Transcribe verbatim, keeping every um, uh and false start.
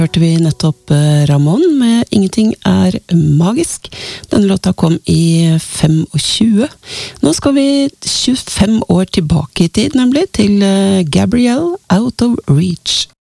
Hørte vi nettopp Ramón med Ingenting er magisk. Denne låta kom i tjuefem. Nå skal vi tjuefem år tilbake i tid, nemlig til Gabrielle Out of Reach.